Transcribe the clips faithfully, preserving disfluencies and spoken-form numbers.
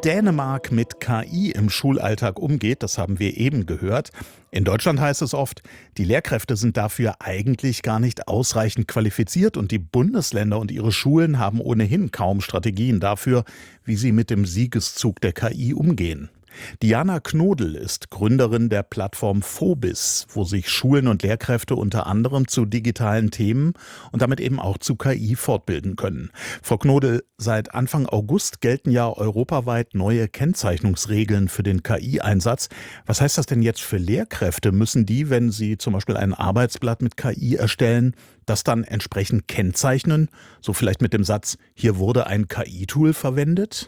Dänemark mit K I im Schulalltag umgeht, das haben wir eben gehört. In Deutschland heißt es oft, die Lehrkräfte sind dafür eigentlich gar nicht ausreichend qualifiziert und die Bundesländer und ihre Schulen haben ohnehin kaum Strategien dafür, wie sie mit dem Siegeszug der K I umgehen. Diana Knodel ist Gründerin der Plattform Phobis, wo sich Schulen und Lehrkräfte unter anderem zu digitalen Themen und damit eben auch zu K I fortbilden können. Frau Knodel, seit Anfang August gelten ja europaweit neue Kennzeichnungsregeln für den K I-Einsatz. Was heißt das denn jetzt für Lehrkräfte? Müssen die, wenn sie zum Beispiel ein Arbeitsblatt mit K I erstellen, das dann entsprechend kennzeichnen? So vielleicht mit dem Satz, hier wurde ein K I-Tool verwendet?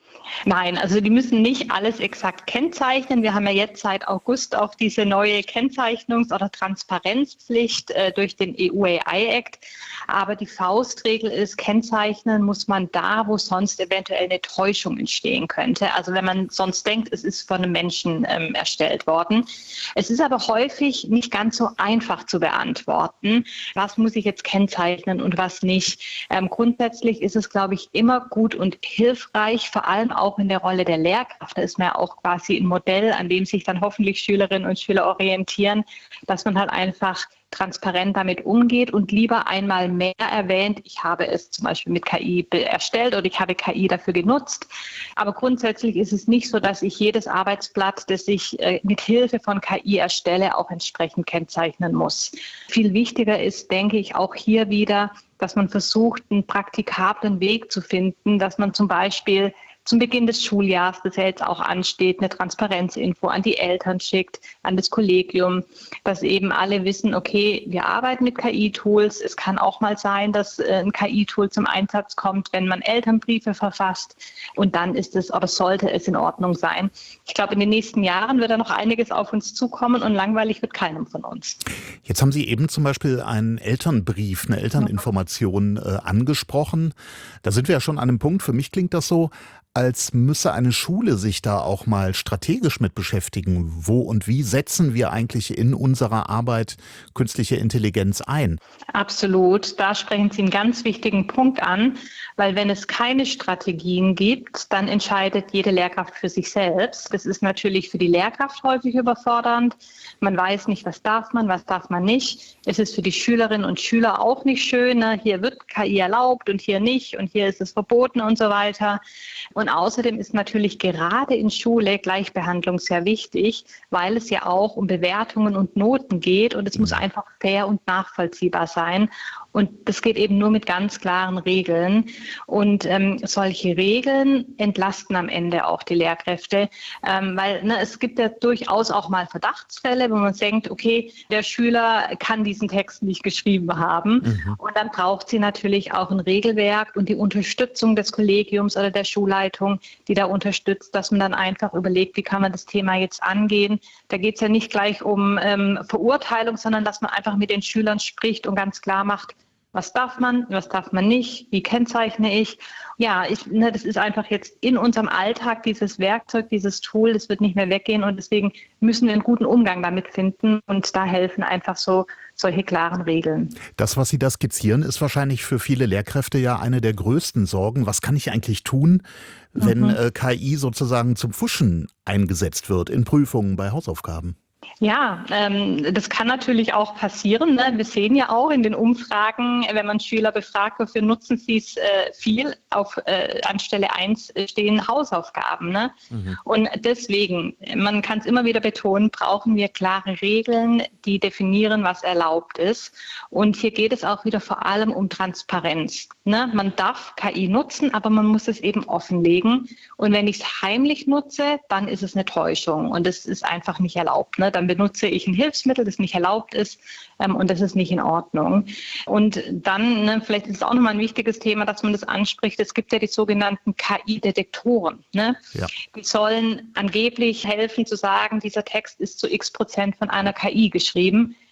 Nein, also die müssen nicht alles exakt kennzeichnen. Wir haben ja jetzt seit August auch diese neue Kennzeichnungs- oder Transparenzpflicht äh, durch den E U A I-Act. Aber die Faustregel ist, kennzeichnen muss man da, wo sonst eventuell eine Täuschung entstehen könnte. Also wenn man sonst denkt, es ist von einem Menschen ähm, erstellt worden. Es ist aber häufig nicht ganz so einfach zu beantworten, was muss ich jetzt kennzeichnen und was nicht. Ähm, grundsätzlich ist es, glaube ich, immer gut und hilfreich, vor allem auch in der Rolle der Lehrkraft. Da ist man ja auch quasi ein Modell, an dem sich dann hoffentlich Schülerinnen und Schüler orientieren, dass man halt einfach transparent damit umgeht und lieber einmal mehr erwähnt, ich habe es zum Beispiel mit K I erstellt oder ich habe K I dafür genutzt. Aber grundsätzlich ist es nicht so, dass ich jedes Arbeitsblatt, das ich äh, mit Hilfe von K I erstelle, auch entsprechend kennzeichnen muss. Viel wichtiger ist, denke ich, auch hier wieder, dass man versucht, einen praktikablen Weg zu finden, dass man zum Beispiel zum Beginn des Schuljahres, das ja jetzt auch ansteht, eine Transparenzinfo an die Eltern schickt, an das Kollegium, dass eben alle wissen, okay, wir arbeiten mit K I-Tools. Es kann auch mal sein, dass ein K I-Tool zum Einsatz kommt, wenn man Elternbriefe verfasst. Und dann ist es oder sollte es in Ordnung sein. Ich glaube, in den nächsten Jahren wird da noch einiges auf uns zukommen und langweilig wird keinem von uns. Jetzt haben Sie eben zum Beispiel einen Elternbrief, eine Elterninformation äh, angesprochen. Da sind wir ja schon an einem Punkt, für mich klingt das so, als müsse eine Schule sich da auch mal strategisch mit beschäftigen. Wo und wie setzen wir eigentlich in unserer Arbeit künstliche Intelligenz ein? Absolut. Da sprechen Sie einen ganz wichtigen Punkt an, weil wenn es keine Strategien gibt, dann entscheidet jede Lehrkraft für sich selbst. Das ist natürlich für die Lehrkraft häufig überfordernd. Man weiß nicht, was darf man, was darf man nicht. Es ist für die Schülerinnen und Schüler auch nicht schön. Ne? Hier wird K I erlaubt und hier nicht und hier ist es verboten und so weiter. Und außerdem ist natürlich gerade in Schule Gleichbehandlung sehr wichtig, weil es ja auch um Bewertungen und Noten geht und es muss einfach fair und nachvollziehbar sein. Und das geht eben nur mit ganz klaren Regeln. Und ähm, solche Regeln entlasten am Ende auch die Lehrkräfte, ähm, weil ne, es gibt ja durchaus auch mal Verdachtsfälle, wo man denkt, okay, der Schüler kann diesen Text nicht geschrieben haben. Mhm. Und dann braucht sie natürlich auch ein Regelwerk und die Unterstützung des Kollegiums oder der Schulleitung, die da unterstützt, dass man dann einfach überlegt, wie kann man das Thema jetzt angehen. Da geht es ja nicht gleich um ähm, Verurteilung, sondern dass man einfach mit den Schülern spricht und ganz klar macht, was darf man, was darf man nicht, wie kennzeichne ich. Ja, ich, ne, das ist einfach jetzt in unserem Alltag dieses Werkzeug, dieses Tool, das wird nicht mehr weggehen und deswegen müssen wir einen guten Umgang damit finden und da helfen einfach so solche klaren Regeln. Das, was Sie da skizzieren, ist wahrscheinlich für viele Lehrkräfte ja eine der größten Sorgen. Was kann ich eigentlich tun, wenn mhm. äh, K I sozusagen zum Pfuschen eingesetzt wird in Prüfungen, bei Hausaufgaben? Ja, ähm, das kann natürlich auch passieren. Ne? Wir sehen ja auch in den Umfragen, wenn man Schüler befragt, wofür nutzen sie es äh, viel, auf äh, an Stelle eins stehen Hausaufgaben. Ne? Mhm. Und deswegen, man kann es immer wieder betonen, brauchen wir klare Regeln, die definieren, was erlaubt ist. Und hier geht es auch wieder vor allem um Transparenz. Ne? Man darf K I nutzen, aber man muss es eben offenlegen. Und wenn ich es heimlich nutze, dann ist es eine Täuschung und es ist einfach nicht erlaubt. Ne? Dann benutze ich ein Hilfsmittel, das nicht erlaubt ist ähm, und das ist nicht in Ordnung. Und dann, ne, vielleicht ist es auch nochmal ein wichtiges Thema, dass man das anspricht, es gibt ja die sogenannten K I-Detektoren. Ne? Ja. Die sollen angeblich helfen zu sagen, dieser Text ist zu x Prozent von einer K I geschrieben.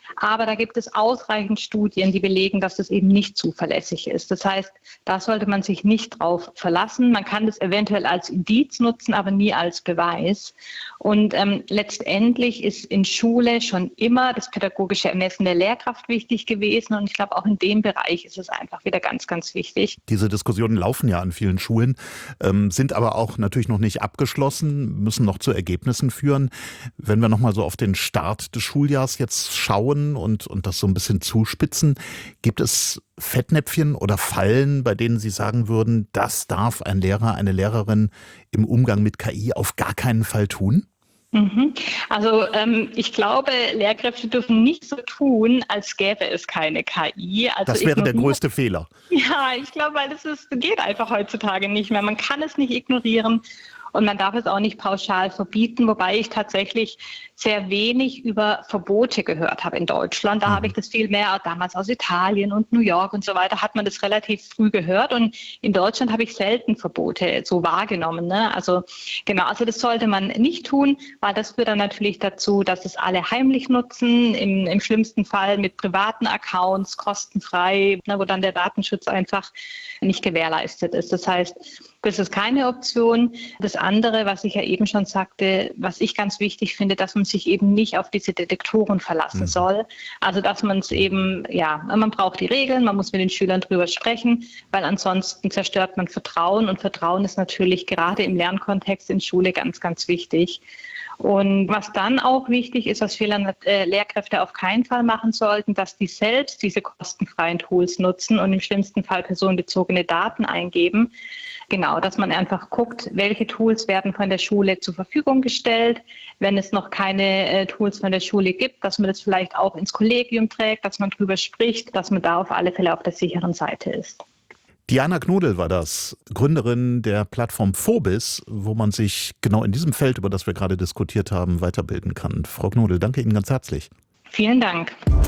Aber da gibt es ausreichend Studien, die belegen, dass das eben nicht zuverlässig ist. Das heißt, da sollte man sich nicht drauf verlassen. Man kann das eventuell als Indiz nutzen, aber nie als Beweis. Und ähm, letztendlich ist in Schule schon immer das pädagogische Ermessen der Lehrkraft wichtig gewesen. Und ich glaube, auch in dem Bereich ist es einfach wieder ganz, ganz wichtig. Diese Diskussionen laufen ja an vielen Schulen, ähm, sind aber auch natürlich noch nicht abgeschlossen, müssen noch zu Ergebnissen führen. Wenn wir nochmal so auf den Start des Schuljahrs jetzt schauen und, und das so ein bisschen zuspitzen, gibt es Fettnäpfchen oder Fallen, bei denen Sie sagen würden, das darf ein Lehrer, eine Lehrerin im Umgang mit K I auf gar keinen Fall tun? Mhm. Also ähm, ich glaube, Lehrkräfte dürfen nicht so tun, als gäbe es keine K I. Also das wäre der ignorieren- größte Fehler. Ja, ich glaube, weil das ist, geht einfach heutzutage nicht mehr. Man kann es nicht ignorieren und man darf es auch nicht pauschal verbieten, wobei ich tatsächlich sehr wenig über Verbote gehört habe in Deutschland. Da mhm. habe ich das viel mehr, damals aus Italien und New York und so weiter, hat man das relativ früh gehört. Und in Deutschland habe ich selten Verbote so wahrgenommen. Ne? Also genau, also das sollte man nicht tun, weil das führt dann natürlich dazu, dass es alle heimlich nutzen, im, im schlimmsten Fall mit privaten Accounts, kostenfrei, ne, wo dann der Datenschutz einfach nicht gewährleistet ist. Das heißt, das ist keine Option. Das andere, was ich ja eben schon sagte, was ich ganz wichtig finde, dass man sich eben nicht auf diese Detektoren verlassen mhm. soll. Also dass man es eben, ja, man braucht die Regeln, man muss mit den Schülern drüber sprechen, weil ansonsten zerstört man Vertrauen und Vertrauen ist natürlich gerade im Lernkontext in Schule ganz, ganz wichtig. Und was dann auch wichtig ist, was viele äh, Lehrkräfte auf keinen Fall machen sollten, dass die selbst diese kostenfreien Tools nutzen und im schlimmsten Fall personenbezogene Daten eingeben. Genau, dass man einfach guckt, welche Tools werden von der Schule zur Verfügung gestellt. Wenn es noch keine äh, Tools von der Schule gibt, dass man das vielleicht auch ins Kollegium trägt, dass man drüber spricht, dass man da auf alle Fälle auf der sicheren Seite ist. Diana Knodel war das, Gründerin der Plattform Phobis, wo man sich genau in diesem Feld, über das wir gerade diskutiert haben, weiterbilden kann. Frau Knodel, danke Ihnen ganz herzlich. Vielen Dank.